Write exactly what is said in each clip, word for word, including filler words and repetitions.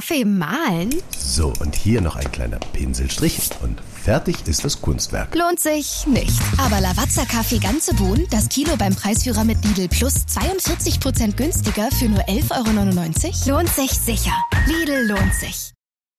Kaffee mahlen? So, und hier noch ein kleiner Pinselstrich und fertig ist das Kunstwerk. Lohnt sich nicht. Aber Lavazza Kaffee ganze Bohnen, das Kilo beim Preisführer mit Lidl Plus zweiundvierzig Prozent günstiger für nur elf Euro neunundneunzig? Lohnt sich sicher. Lidl lohnt sich.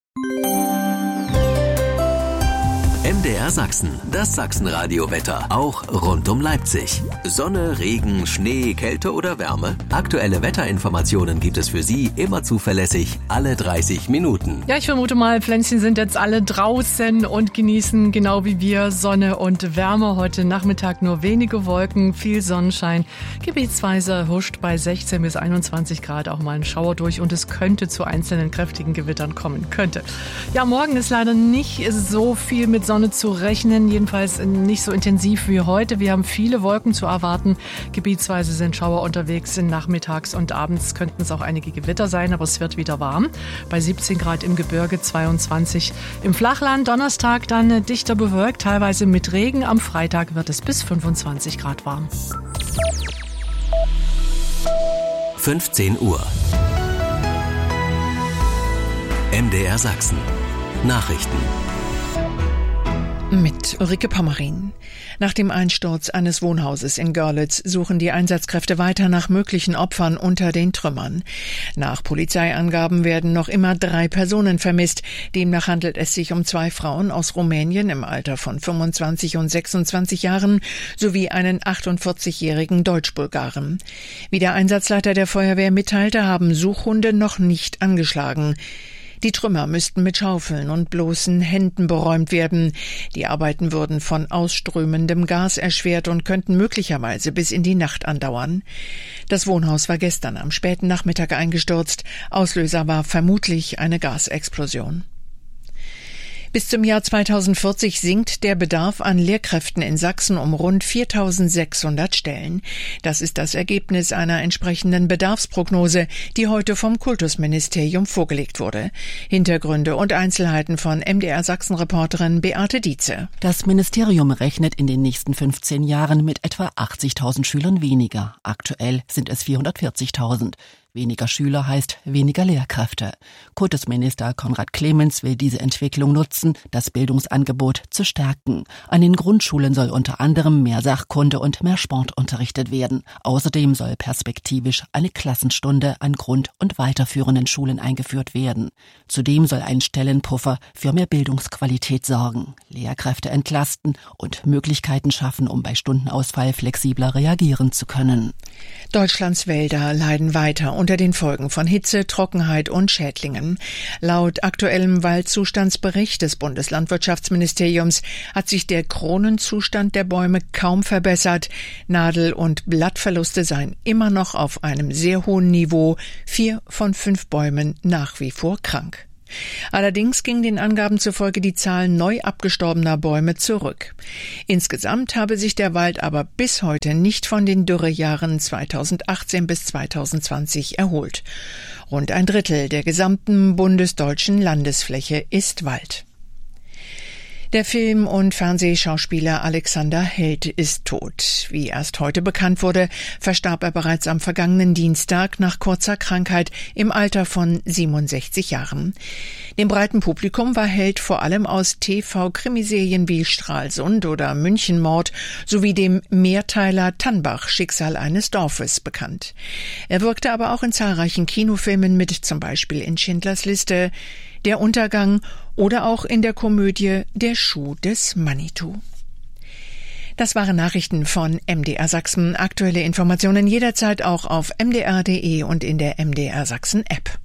M D R Sachsen, das Sachsenradio-Wetter, auch rund um Leipzig. Sonne, Regen, Schnee, Kälte oder Wärme? Aktuelle Wetterinformationen gibt es für Sie immer zuverlässig, alle dreißig Minuten. Ja, ich vermute mal, Pflänzchen sind jetzt alle draußen und genießen genau wie wir Sonne und Wärme. Heute Nachmittag nur wenige Wolken, viel Sonnenschein. Gebietsweise huscht bei sechzehn bis einundzwanzig Grad auch mal ein Schauer durch und es könnte zu einzelnen kräftigen Gewittern kommen. Könnte. Ja, morgen ist leider nicht so viel mit Sonne zu rechnen, jedenfalls nicht so intensiv wie heute. Wir haben viele Wolken zu erwarten. Gebietsweise sind Schauer unterwegs. Nachmittags und abends könnten es auch einige Gewitter sein, aber es wird wieder warm. Bei siebzehn Grad im Gebirge, zweiundzwanzig im Flachland. Donnerstag dann dichter bewölkt, teilweise mit Regen. Am Freitag wird es bis fünfundzwanzig Grad warm. fünfzehn Uhr. M D R Sachsen. Nachrichten. Mit Ulrike Pommerin. Nach dem Einsturz eines Wohnhauses in Görlitz suchen die Einsatzkräfte weiter nach möglichen Opfern unter den Trümmern. Nach Polizeiangaben werden noch immer drei Personen vermisst. Demnach handelt es sich um zwei Frauen aus Rumänien im Alter von fünfundzwanzig und sechsundzwanzig Jahren sowie einen achtundvierzigjährigen Deutsch-Bulgaren. Wie der Einsatzleiter der Feuerwehr mitteilte, haben Suchhunde noch nicht angeschlagen. Die Trümmer müssten mit Schaufeln und bloßen Händen beräumt werden. Die Arbeiten würden von ausströmendem Gas erschwert und könnten möglicherweise bis in die Nacht andauern. Das Wohnhaus war gestern am späten Nachmittag eingestürzt. Auslöser war vermutlich eine Gasexplosion. Bis zum Jahr zweitausendvierzig sinkt der Bedarf an Lehrkräften in Sachsen um rund viertausendsechshundert Stellen. Das ist das Ergebnis einer entsprechenden Bedarfsprognose, die heute vom Kultusministerium vorgelegt wurde. Hintergründe und Einzelheiten von M D R Sachsen-Reporterin Beate Dietze. Das Ministerium rechnet in den nächsten fünfzehn Jahren mit etwa achtzigtausend Schülern weniger. Aktuell sind es vierhundertvierzigtausend. Weniger Schüler heißt weniger Lehrkräfte. Kultusminister Konrad Clemens will diese Entwicklung nutzen, das Bildungsangebot zu stärken. An den Grundschulen soll unter anderem mehr Sachkunde und mehr Sport unterrichtet werden. Außerdem soll perspektivisch eine Klassenstunde an Grund- und weiterführenden Schulen eingeführt werden. Zudem soll ein Stellenpuffer für mehr Bildungsqualität sorgen, Lehrkräfte entlasten und Möglichkeiten schaffen, um bei Stundenausfall flexibler reagieren zu können. Deutschlands Wälder leiden weiter unter den Folgen von Hitze, Trockenheit und Schädlingen. Laut aktuellem Waldzustandsbericht des Bundeslandwirtschaftsministeriums hat sich der Kronenzustand der Bäume kaum verbessert. Nadel- und Blattverluste seien immer noch auf einem sehr hohen Niveau. Vier von fünf Bäumen nach wie vor krank. Allerdings ging den Angaben zufolge die Zahl neu abgestorbener Bäume zurück. Insgesamt habe sich der Wald aber bis heute nicht von den Dürrejahren zweitausendachtzehn bis zweitausendzwanzig erholt. Rund ein Drittel der gesamten bundesdeutschen Landesfläche ist Wald. Der Film- und Fernsehschauspieler Alexander Held ist tot. Wie erst heute bekannt wurde, verstarb er bereits am vergangenen Dienstag nach kurzer Krankheit im Alter von siebenundsechzig Jahren. Dem breiten Publikum war Held vor allem aus T V-Krimiserien wie Stralsund oder Münchenmord sowie dem Mehrteiler Tannbach, Schicksal eines Dorfes, bekannt. Er wirkte aber auch in zahlreichen Kinofilmen mit, zum Beispiel in Schindlers Liste, Der Untergang oder auch in der Komödie Der Schuh des Manitou. Das waren Nachrichten von M D R Sachsen. Aktuelle Informationen jederzeit auch auf m d r punkt d e und in der M D R Sachsen App.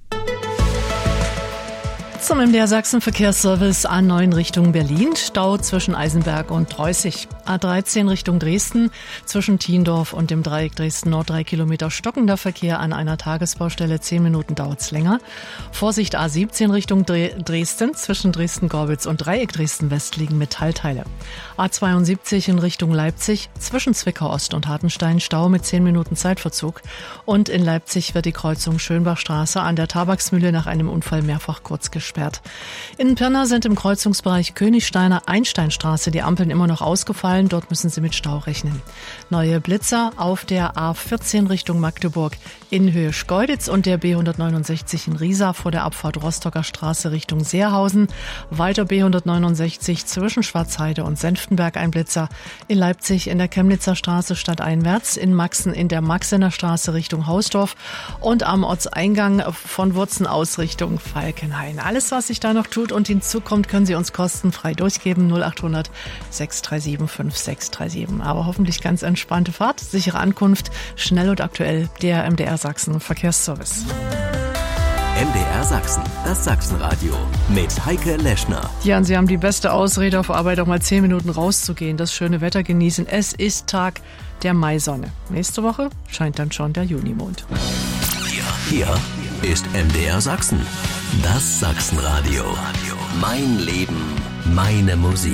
Zum M D R Sachsen Verkehrsservice A neun Richtung Berlin, Stau zwischen Eisenberg und Treußig. A dreizehn Richtung Dresden, zwischen Thiendorf und dem Dreieck Dresden-Nord drei Kilometer stockender Verkehr an einer Tagesbaustelle, zehn Minuten dauert's länger. Vorsicht A siebzehn Richtung Dresden, zwischen Dresden-Gorbitz und Dreieck Dresden-West liegen Metallteile. A zweiundsiebzig in Richtung Leipzig, zwischen Zwickau-Ost und Hartenstein Stau mit zehn Minuten Zeitverzug. Und in Leipzig wird die Kreuzung Schönbachstraße an der Tabaksmühle nach einem Unfall mehrfach kurz gesperrt. gesperrt. In Pirna sind im Kreuzungsbereich Königsteiner Einsteinstraße die Ampeln immer noch ausgefallen. Dort müssen Sie mit Stau rechnen. Neue Blitzer auf der A vierzehn Richtung Magdeburg in Höhe Schkeuditz und der B hundertneunundsechzig in Riesa vor der Abfahrt Rostocker Straße Richtung Seerhausen. Weiter B hundertneunundsechzig zwischen Schwarzheide und Senftenberg ein Blitzer. In Leipzig in der Chemnitzer Straße stadteinwärts, in Maxen in der Maxener Straße Richtung Hausdorf und am Ortseingang von Wurzen aus Richtung Falkenhain. Alles, was sich da noch tut und hinzukommt, können Sie uns kostenfrei durchgeben. null acht hundert sechs drei sieben fünf sechs drei sieben. Aber hoffentlich ganz entspannte Fahrt, sichere Ankunft, schnell und aktuell. Der M D R Sachsen Verkehrsservice. M D R Sachsen, das Sachsenradio mit Heike Leschner. Ja, und Sie haben die beste Ausrede auf Arbeit, auch mal zehn Minuten rauszugehen, das schöne Wetter genießen. Es ist Tag der Maisonne. Nächste Woche scheint dann schon der Junimond. Hier, hier ist M D R Sachsen, das Sachsenradio. Mein Leben, meine Musik.